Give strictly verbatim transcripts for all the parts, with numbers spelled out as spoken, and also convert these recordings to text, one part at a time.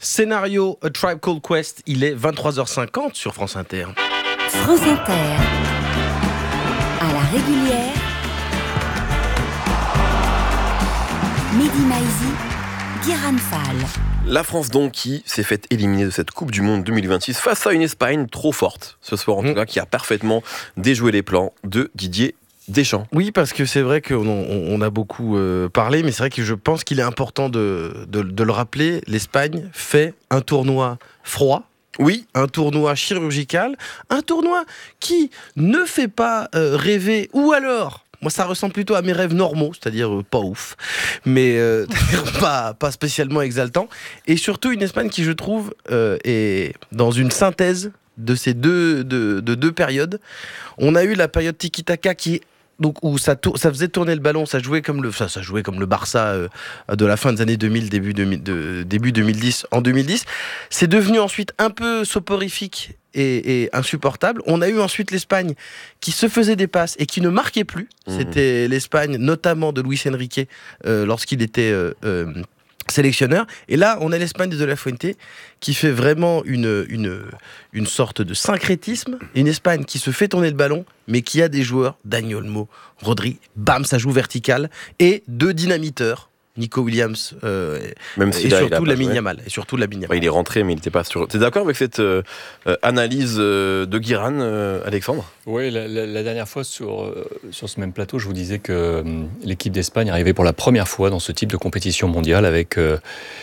Scénario A Tribe Called Quest, il est vingt-trois heures cinquante sur France Inter. France Inter, à la régulière, Mehdi Maizi, Guérin Fall. La France donc qui s'est fait éliminer de cette Coupe du Monde deux mille vingt-six face à une Espagne trop forte, ce soir en mmh. tout cas, qui a parfaitement déjoué les plans de Didier Deschamps. Oui, parce que c'est vrai qu'on on a beaucoup euh, parlé, mais c'est vrai que je pense qu'il est important de, de, de le rappeler. L'Espagne fait un tournoi froid. Oui, un tournoi chirurgical, un tournoi qui ne fait pas euh, rêver, ou alors, moi ça ressemble plutôt à mes rêves normaux, c'est-à-dire euh, pas ouf, mais euh, pas, pas spécialement exaltant, et surtout une Espagne qui je trouve euh, est dans une synthèse de ces deux, de, de deux périodes. On a eu la période tiki-taka qui donc où ça, tour, ça faisait tourner le ballon, ça jouait comme le, ça, ça jouait comme le Barça euh, de la fin des années deux mille, début, deux mille, de, début deux mille dix, en deux mille dix. C'est devenu ensuite un peu soporifique et, et insupportable. On a eu ensuite l'Espagne qui se faisait des passes et qui ne marquait plus. Mmh. C'était l'Espagne, notamment de Luis Enrique, euh, lorsqu'il était euh, euh, sélectionneur. Et là, on a l'Espagne de De La Fuente qui fait vraiment une, une, une sorte de syncrétisme. Une Espagne qui se fait tourner le ballon, mais qui a des joueurs, Dani Olmo, Rodri, bam, ça joue vertical, et deux dynamiteurs, Nico Williams euh, Même si et, là, surtout Lamine Yamal, et surtout Lamine Yamal. Ouais, il est rentré, mais il n'était pas sûr. Tu es d'accord avec cette euh, analyse euh, de Guérin, euh, Alexandre ? Oui, la, la, la dernière fois sur, euh, sur ce même plateau, je vous disais que euh, l'équipe d'Espagne arrivait pour la première fois dans ce type de compétition mondiale avec euh,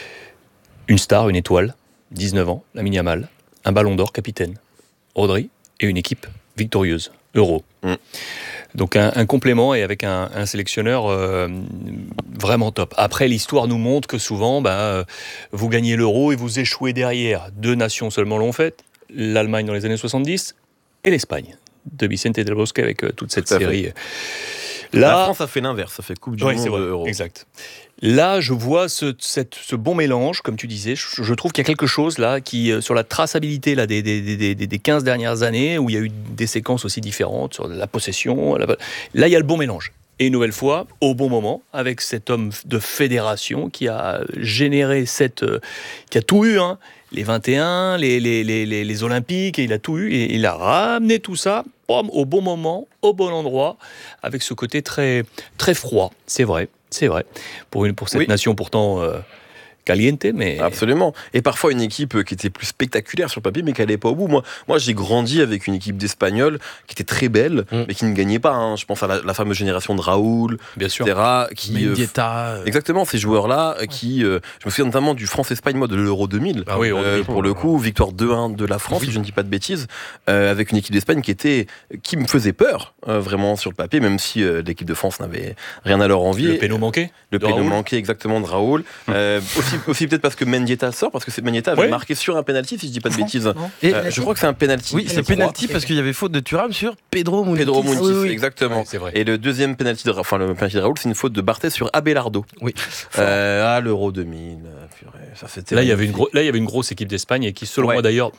une star, une étoile, dix-neuf ans, Lamine Yamal, un ballon d'or capitaine, Rodri, et une équipe victorieuse, Euro. Mm. Donc un, un complément et avec un, un sélectionneur euh, vraiment top. Après, l'histoire nous montre que souvent, bah, euh, vous gagnez l'Euro et vous échouez derrière. Deux nations seulement l'ont fait, l'Allemagne dans les années soixante-dix et l'Espagne, de Vicente del Bosque avec euh, toute cette Tout série. Fait. Là, la France a fait l'inverse, ça fait Coupe du ouais, Monde, c'est vrai, Euro. Exact. Là, je vois ce, cette, ce bon mélange, comme tu disais. Je, je trouve qu'il y a quelque chose là qui, sur la traçabilité là, des, des, des, des quinze dernières années, où il y a eu des séquences aussi différentes sur la possession. La... Là, il y a le bon mélange. Et une nouvelle fois, au bon moment, avec cet homme de fédération qui a généré cette, qui a tout eu, hein, les vingt et un, les, les, les, les, les Olympiques, et il a tout eu, et il a ramené tout ça bam, au bon moment, au bon endroit, avec ce côté très, très froid. C'est vrai. C'est vrai, pour, une, pour cette oui. nation pourtant euh, caliente, mais... Absolument, et parfois une équipe qui était plus spectaculaire sur le papier, mais qui n'allait pas au bout. Moi, moi j'ai grandi avec une équipe d'Espagnols qui était très belle, mm. mais qui ne gagnait pas. Hein. Je pense à la, la fameuse génération de Raoul, bien sûr. et cetera. Qui, Mendieta. Euh, exactement, ces joueurs-là, ouais. qui... Euh, je me souviens notamment du France-Espagne, moi, de l'Euro deux mille. Ah oui, euh, pour le coup, victoire deux un de la France, oui. si je ne dis pas de bêtises, euh, avec une équipe d'Espagne qui était... qui me faisait peur, euh, vraiment, sur le papier, même si euh, l'équipe de France n'avait rien à leur envier. Le péno manqué Le péno manqué, exactement, de Raoul. Euh, aussi, aussi peut-être parce que Mendieta sort, parce que c'est Mendieta avait oui. marqué sur un penalty, si je dis pas de bêtises. Et euh, je crois que c'est un penalty. Oui, c'est penalty parce qu'il y avait faute de Thuram sur Pedro Muniz. Pedro Muniz, oui, oui. exactement. Oui, c'est vrai. Et le deuxième penalty de, enfin, le penalty de Raoul, c'est une faute de Barthez sur Abelardo. Oui. Euh, ah, l'Euro deux mille. Purée, ça, c'était là, il y avait une gro- là, il y avait une grosse équipe d'Espagne et qui, selon ouais. moi d'ailleurs,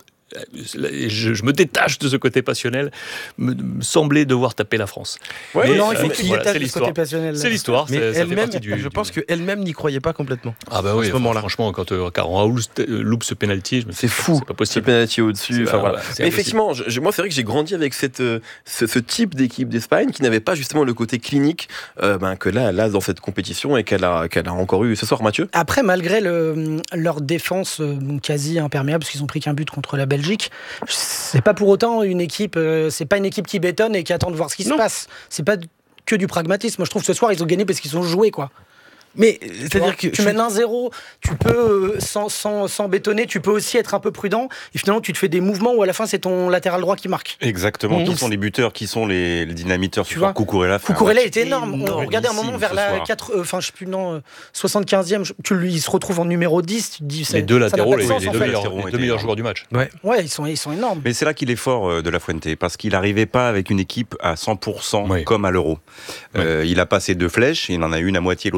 Je, je me détache de ce côté passionnel, me, me semblait devoir taper la France. Ouais, mais, non, il faut euh, qu'il voilà, détache de ce côté passionnel. C'est l'histoire. Mais c'est, elle-même, ça fait du, je pense du... qu'elle-même n'y croyait pas complètement. Ah bah oui, à ce moment-là. Franchement, quand, euh, quand Raoul loupe ce penalty, je me c'est fou. C'est pas possible. Ce penalty au-dessus. Enfin, voilà. C'est mais effectivement, je, moi, c'est vrai que j'ai grandi avec cette, euh, ce, ce type d'équipe d'Espagne qui n'avait pas justement le côté clinique euh, ben, que là, elle a dans cette compétition et qu'elle a, qu'elle a encore eu ce soir, Mathieu. Après, malgré le, leur défense euh, quasi imperméable, parce qu'ils ont pris qu'un but contre la Belgique, c'est pas pour autant une équipe, euh, c'est pas une équipe qui bétonne et qui attend de voir ce qui non. se passe. C'est pas que du pragmatisme. Moi, je trouve que ce soir, ils ont gagné parce qu'ils ont joué, quoi. Mais c'est-à-dire que tu mènes un zéro, tu peux sans, sans, sans bétonner, tu peux aussi être un peu prudent et finalement tu te fais des mouvements où à la fin c'est ton latéral droit qui marque. Exactement. Mmh. Qui sont les buteurs, qui sont les, les dynamiteurs. Tu vois, Cucurella. Cucurella était énorme. énorme. On regardait un moment vers la quatre, enfin euh, je sais plus non soixante-quinzième, tu lui il se retrouve en numéro dix. Tu te dis, les deux latéraux, les, sens, les deux, meilleurs, les deux meilleurs joueurs du match. Ouais, ouais, ils sont ils sont énormes. Mais c'est là qu'il est fort de La Fuente parce qu'il n'arrivait pas avec une équipe à cent pour cent ouais. comme à l'Euro. Ouais. Euh, il a passé deux flèches, il en a une à moitié, l'autre cap très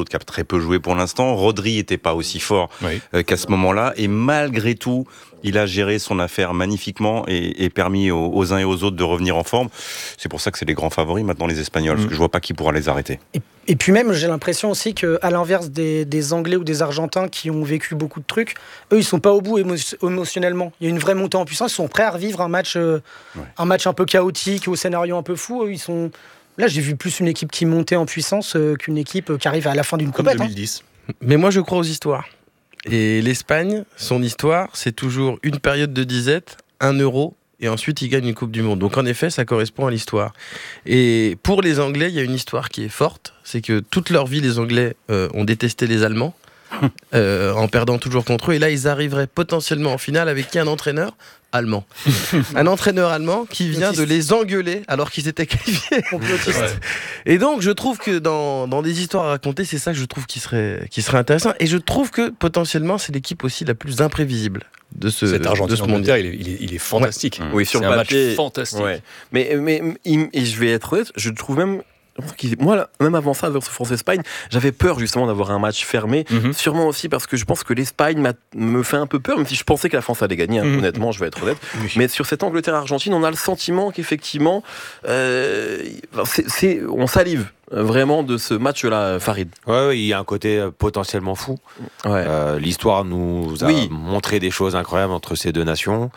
peu joué pour l'instant. Rodri n'était pas aussi fort oui. euh, qu'à ce moment-là. Et malgré tout, il a géré son affaire magnifiquement et, et permis aux, aux uns et aux autres de revenir en forme. C'est pour ça que c'est les grands favoris maintenant, les Espagnols, mmh. parce que je vois pas qui pourra les arrêter. Et, et puis même, j'ai l'impression aussi qu'à l'inverse des, des Anglais ou des Argentins qui ont vécu beaucoup de trucs, eux, ils sont pas au bout émo- émotionnellement. Il y a une vraie montée en puissance. Ils sont prêts à revivre un match, euh, ouais. un match un peu chaotique, au scénario un peu fou. Eux, ils sont... Là, j'ai vu plus une équipe qui montait en puissance euh, qu'une équipe qui arrive à la fin d'une Comme compète. deux mille dix. Hein. Mais moi, je crois aux histoires. Et l'Espagne, son histoire, c'est toujours une période de disette, un euro, et ensuite ils gagnent une Coupe du Monde. Donc en effet, ça correspond à l'histoire. Et pour les Anglais, il y a une histoire qui est forte, c'est que toute leur vie, les Anglais euh, ont détesté les Allemands, euh, en perdant toujours contre eux. Et là, ils arriveraient potentiellement en finale avec qui? Un entraîneur allemand. Un entraîneur allemand qui vient de les engueuler alors qu'ils étaient qualifiés. Ouais. Et donc, je trouve que dans, dans des histoires à raconter, c'est ça que je trouve qui serait, qui serait intéressant. Et je trouve que potentiellement, c'est l'équipe aussi la plus imprévisible de ce, Cet Argentine de ce mondial. Il est, il, est, il est fantastique. Ouais. Oui, sur c'est le un papier, match fantastique. Ouais. Mais, mais, mais et je vais être honnête, je trouve même... Moi, même avant ça, vers ce France-Espagne, j'avais peur justement d'avoir un match fermé. Mm-hmm. Sûrement aussi parce que je pense que l'Espagne m'a, me fait un peu peur, même si je pensais que la France allait gagner, hein, mm-hmm. honnêtement, je vais être honnête. Oui. Mais sur cette Angleterre-Argentine, on a le sentiment qu'effectivement, euh, c'est, c'est, on salive vraiment de ce match-là, Farid. Ouais, ouais, il y a un côté potentiellement fou. Ouais. Euh, l'histoire nous a oui. montré des choses incroyables entre ces deux nations.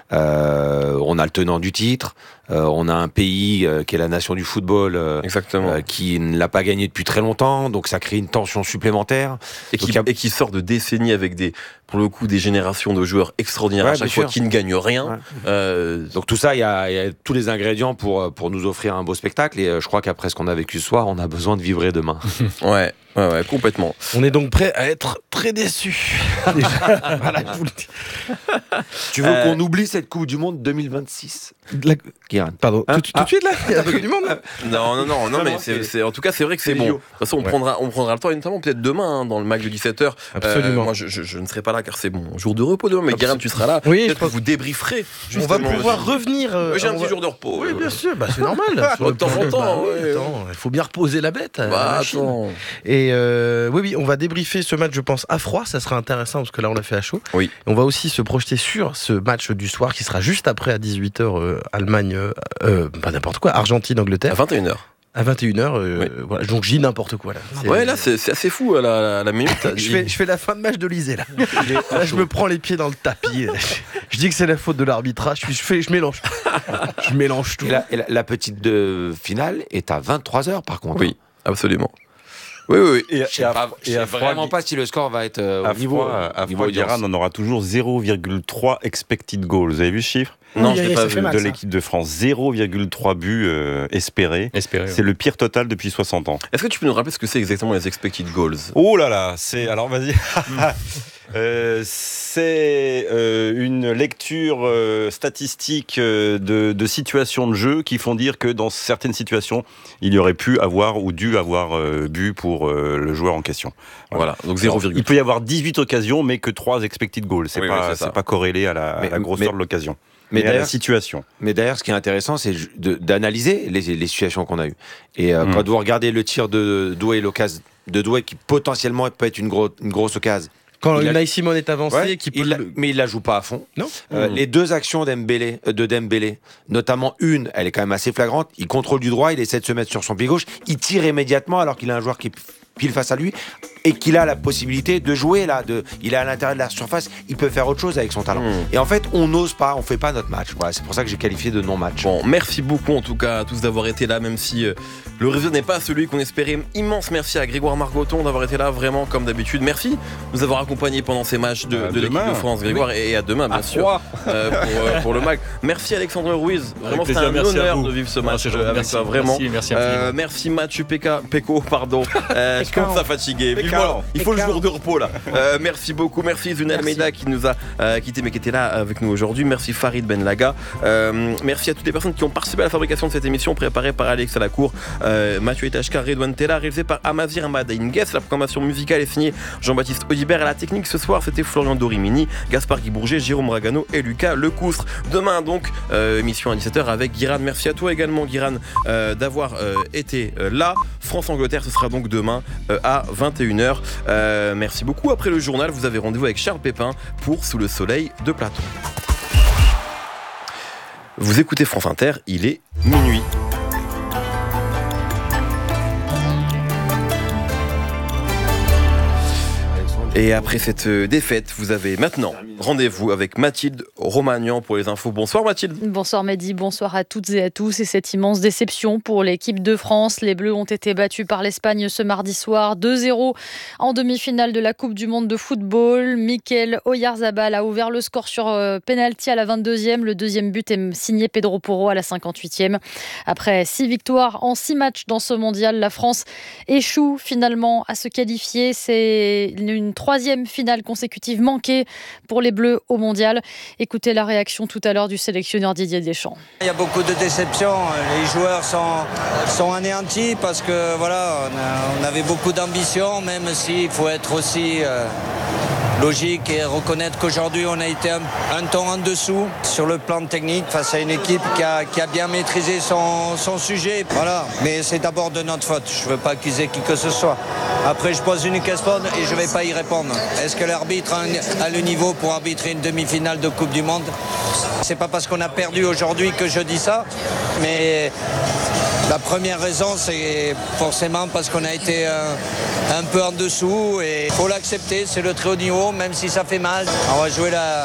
Euh, on a le tenant du titre. Euh, on a un pays euh, qui est la nation du football, euh, Exactement. Euh, qui ne l'a pas gagné depuis très longtemps, donc ça crée une tension supplémentaire. Et qui, a... et qui sort de décennies avec des, pour le coup, des générations de joueurs extraordinaires ouais, à chaque fois sûr. Qui ne gagnent rien. Ouais. Euh... Donc tout ça, il y, y a tous les ingrédients pour pour nous offrir un beau spectacle. Et euh, je crois qu'après ce qu'on a vécu ce soir, on a besoin de vibrer demain. ouais. Ouais, ouais, complètement. On est donc prêt à être très déçus. Voilà, je vous le dis. Tu veux euh... qu'on oublie cette Coupe du Monde deux mille vingt-six La... Guérin. Pardon, hein tout, tout ah. de suite là il y a la Coupe du Monde là Non, non, non, non, mais c'est, c'est, en tout cas, c'est vrai que c'est, c'est bon. De toute façon, on, ouais. prendra, on prendra le temps, et notamment peut-être demain, hein, dans le match de dix-sept heures. Absolument. Euh, moi, je, je, je ne serai pas là car c'est mon jour de repos demain, mais Guérin, tu seras là. Oui, peut-être que vous débrieferez. On va pouvoir revenir. Euh, J'ai un petit va... jour de repos. Oui, bien sûr, bah, c'est normal. De temps en temps. Il faut bien reposer la bête. Bah, attends. Et oui, oui, on va débriefer ce match, je pense, à froid. Ça sera intéressant parce que là, on l'a fait à chaud. Oui. On va aussi se projeter sur ce match du soir qui sera juste après à dix-huit heures, euh, Allemagne, euh, euh, pas n'importe quoi, Argentine, Angleterre. À vingt et une heures. À vingt et une heures, euh, oui. Voilà, donc je dis n'importe quoi là. C'est, ouais, là c'est, c'est assez fou la, la, la minute. je, fais, je fais la fin de match de l'Elysée là. Là, je me prends les pieds dans le tapis. Je dis que c'est la faute de l'arbitrage. Je, fais, je mélange. Je mélange tout. Et la, et la, la petite de finale est à vingt-trois heures par contre. Oui, absolument. Oui, oui, oui. Et, je ne sais vraiment pas si le score va être euh, au niveau. À niveau d'Iran, on aura toujours zéro virgule trois expected goals. Vous avez vu ce chiffre? Non, je n'ai pas vu. Mal, de l'équipe de France, zéro virgule trois buts euh, espérés. Espéré, c'est ouais. le pire total depuis soixante ans. Est-ce que tu peux nous rappeler ce que c'est exactement les expected goals? Oh là là, c'est... Alors vas-y. euh, c'est euh, une lecture euh, statistique euh, de, de situations de jeu qui font dire que dans certaines situations, il y aurait pu avoir ou dû avoir euh, but pour euh, le joueur en question. Voilà, voilà. Donc zéro virgule trois. Il peut y avoir dix-huit occasions, mais que trois expected goals. C'est, oui, pas, oui, c'est, c'est pas corrélé à la, mais, à la grosseur mais, de l'occasion. Mais, mais d'ailleurs, à la situation. Mais d'ailleurs, ce qui est intéressant, c'est de, d'analyser les, les situations qu'on a eues. Et euh, mmh. quand vous regardez le tir de Doué, l'occasion de Doué, qui potentiellement peut être une, gros, une grosse occasion. Quand Unai Simon est avancé, ouais, qui peut il le... mais il la joue pas à fond. Non. Euh, mmh. Les deux actions d'Dembélé, de Dembélé, notamment une, elle est quand même assez flagrante. Il contrôle du droit, il essaie de se mettre sur son pied gauche, il tire immédiatement alors qu'il a un joueur qui est pile face à lui et qu'il a la possibilité de jouer là, de, il est à l'intérieur de la surface, il peut faire autre chose avec son talent. Mmh. Et en fait, on n'ose pas, on fait pas notre match. Voilà, c'est pour ça que j'ai qualifié de non-match. Bon, merci beaucoup en tout cas à tous d'avoir été là, même si euh, le résultat n'est pas celui qu'on espérait. Immense merci à Grégoire Margoton d'avoir été là, vraiment comme d'habitude. Merci de nous avoir accompagnés pendant ces matchs de, de l'équipe de France, Grégoire, oui. et à demain bien à sûr euh, pour, euh, pour le mag. Merci Alexandre Ruiz, vraiment c'était un honneur de vivre ce match merci, avec merci, toi, vraiment. Merci, merci, euh, merci Mathieu Peka, Peko, pardon. Euh, je commence à fatiguer. Vivement, il faut le jour de repos là. Euh, merci beaucoup, merci Zune Almeida qui nous a euh, quitté mais qui était là avec nous aujourd'hui. Merci Farid Benlaga. Euh, merci à toutes les personnes qui ont participé à la fabrication de cette émission préparée par Alex Alacour, euh, Mathieu Etachka, Redouane Tella, réalisée par Amazir Ahmad Ingues. La programmation musicale est signée Jean-Baptiste Audibert. À la technique ce soir, c'était Florian Dorimini, Gaspard Guibourget, Jérôme Ragano et Lucas Lecoustre. Demain donc, euh, émission à dix-sept heures avec Guiran. Merci à toi également Guiran euh, d'avoir euh, été euh, là. France-Angleterre, ce sera donc demain euh, à vingt et une heures. Euh, merci beaucoup. Après le journal, vous avez rendez-vous avec Charles Pépin pour Sous le soleil de Platon. Vous écoutez France Inter, il est minuit. Et après cette défaite, vous avez maintenant rendez-vous avec Mathilde Romagnan pour les infos. Bonsoir Mathilde. Bonsoir Mehdi, bonsoir à toutes et à tous. Et cette immense déception pour l'équipe de France. Les Bleus ont été battus par l'Espagne ce mardi soir deux zéro en demi-finale de la Coupe du Monde de football. Mikel Oyarzabal a ouvert le score sur euh, pénalty à la vingt-deuxième. Le deuxième but est signé Pedro Porro à la cinquante-huitième. Après six victoires en six matchs dans ce mondial, la France échoue finalement à se qualifier. C'est une troisième finale consécutive manquée pour les Bleus au mondial. Écoutez la réaction tout à l'heure du sélectionneur Didier Deschamps. Il y a beaucoup de déceptions. Les joueurs sont, sont anéantis parce que voilà, on, a, on avait beaucoup d'ambition, même s'il faut être aussi euh, logique et reconnaître qu'aujourd'hui on a été un, un ton en dessous sur le plan technique face à une équipe qui a, qui a bien maîtrisé son, son sujet. Voilà. Mais c'est d'abord de notre faute. Je ne veux pas accuser qui que ce soit. Après, je pose une question et je ne vais pas y répondre. Est-ce que l'arbitre a, a le niveau pour arbitrer une demi-finale de Coupe du Monde ? C'est pas parce qu'on a perdu aujourd'hui que je dis ça, mais la première raison, c'est forcément parce qu'on a été un, un peu en dessous et il faut l'accepter, c'est le très haut niveau, même si ça fait mal. On va jouer la,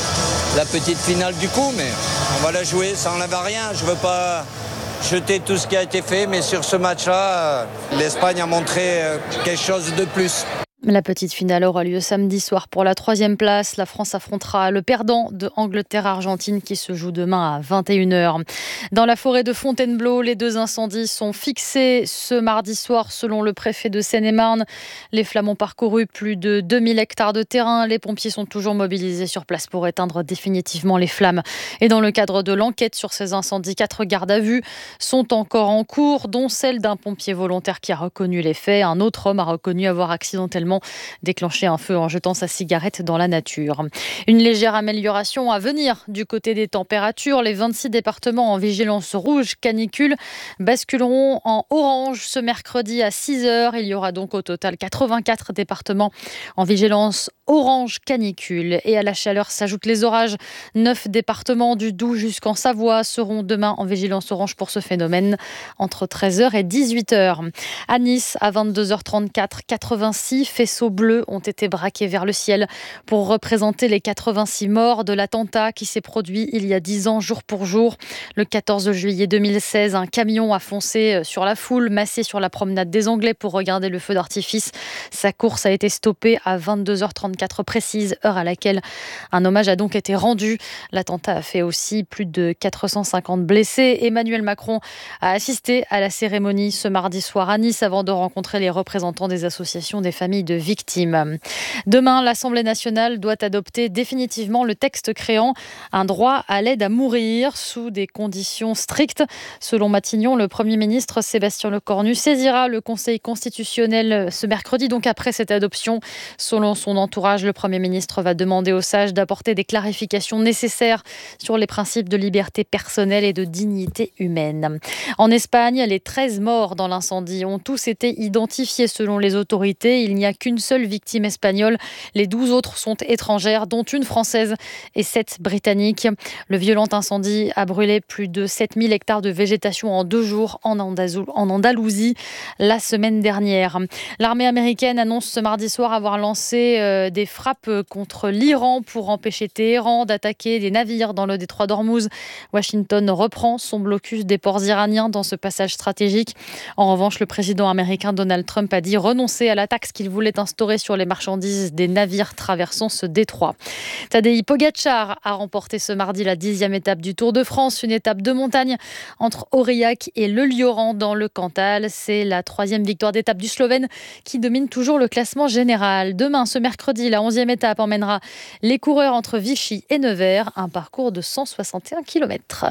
la petite finale du coup, mais on va la jouer, ça n'enlève rien. Je veux pas jeter tout ce qui a été fait, mais sur ce match-là, l'Espagne a montré quelque chose de plus. La petite finale aura lieu samedi soir pour la troisième place. La France affrontera le perdant de Angleterre-Argentine qui se joue demain à vingt et une heures. Dans la forêt de Fontainebleau, les deux incendies sont fixés ce mardi soir selon le préfet de Seine-et-Marne. Les flammes ont parcouru plus de deux mille hectares de terrain. Les pompiers sont toujours mobilisés sur place pour éteindre définitivement les flammes. Et dans le cadre de l'enquête sur ces incendies, quatre gardes à vue sont encore en cours, dont celle d'un pompier volontaire qui a reconnu les faits. Un autre homme a reconnu avoir accidentellement déclenché un feu en jetant sa cigarette dans la nature. Une légère amélioration à venir du côté des températures. Les vingt-six départements en vigilance rouge canicule basculeront en orange ce mercredi à six heures. Il y aura donc au total quatre-vingt-quatre départements en vigilance orange canicule. Et à la chaleur s'ajoutent les orages. Neuf départements du Doubs jusqu'en Savoie seront demain en vigilance orange pour ce phénomène entre treize heures et dix-huit heures. À Nice, à vingt-deux heures trente-quatre, quatre-vingt-six faisceaux bleus ont été braqués vers le ciel pour représenter les quatre-vingt-six morts de l'attentat qui s'est produit il y a dix ans jour pour jour. Le quatorze juillet deux mille seize, un camion a foncé sur la foule massée sur la promenade des Anglais pour regarder le feu d'artifice. Sa course a été stoppée à vingt-deux heures trente-quatre précise, heure à laquelle un hommage a donc été rendu. L'attentat a fait aussi plus de quatre cent cinquante blessés. Emmanuel Macron a assisté à la cérémonie ce mardi soir à Nice avant de rencontrer les représentants des associations des familles de victimes. Demain, l'Assemblée nationale doit adopter définitivement le texte créant un droit à l'aide à mourir sous des conditions strictes. Selon Matignon, le Premier ministre Sébastien Lecornu saisira le Conseil constitutionnel ce mercredi, donc après cette adoption. Selon son entourage, le Premier ministre va demander aux sages d'apporter des clarifications nécessaires sur les principes de liberté personnelle et de dignité humaine. En Espagne, les treize morts dans l'incendie ont tous été identifiés selon les autorités. Il n'y a qu'une seule victime espagnole. Les douze autres sont étrangères, dont une française et sept britanniques. Le violent incendie a brûlé plus de sept mille hectares de végétation en deux jours en Andalousie la semaine dernière. L'armée américaine annonce ce mardi soir avoir lancé euh, des frappes contre l'Iran pour empêcher Téhéran d'attaquer des navires dans le détroit d'Ormuz. Washington reprend son blocus des ports iraniens dans ce passage stratégique. En revanche, le président américain Donald Trump a dit renoncer à la taxe qu'il voulait instaurer sur les marchandises des navires traversant ce détroit. Tadej Pogačar a remporté ce mardi la dixième étape du Tour de France, une étape de montagne entre Aurillac et Le Lioran dans le Cantal. C'est la troisième victoire d'étape du Slovène qui domine toujours le classement général. Demain, ce mercredi, la onzième étape emmènera les coureurs entre Vichy et Nevers, un parcours de cent soixante et un kilomètres.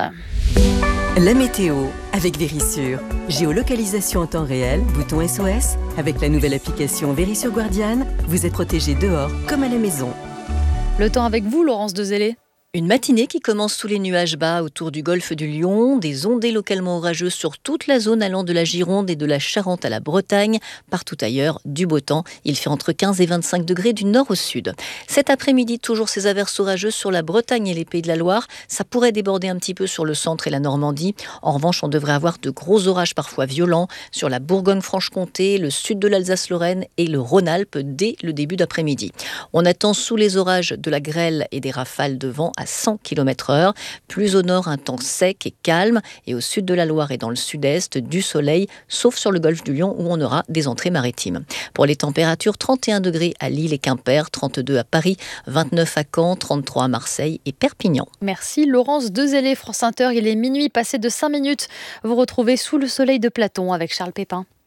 La météo avec Vérissure. Géolocalisation en temps réel, bouton S O S. Avec la nouvelle application Vérissure Guardian, vous êtes protégé dehors comme à la maison. Le temps avec vous, Laurence Dezellé. Une matinée qui commence sous les nuages bas autour du golfe du Lion, des ondées localement orageuses sur toute la zone allant de la Gironde et de la Charente à la Bretagne. Partout ailleurs, du beau temps. Il fait entre quinze et vingt-cinq degrés du nord au sud. Cet après-midi, toujours ces averses orageuses sur la Bretagne et les Pays de la Loire. Ça pourrait déborder un petit peu sur le centre et la Normandie. En revanche, on devrait avoir de gros orages parfois violents sur la Bourgogne-Franche-Comté, le sud de l'Alsace-Lorraine et le Rhône-Alpes dès le début d'après-midi. On attend sous les orages de la grêle et des rafales de vent à cent kilomètres heure. Plus au nord, un temps sec et calme. Et au sud de la Loire et dans le sud-est, du soleil, sauf sur le golfe du Lion où on aura des entrées maritimes. Pour les températures, trente et un degrés à Lille et Quimper, trente-deux à Paris, vingt-neuf à Caen, trente-trois à Marseille et Perpignan. Merci Laurence Dezellé, France Inter. Il est minuit passé de cinq minutes. Vous retrouvez Sous le soleil de Platon avec Charles Pépin.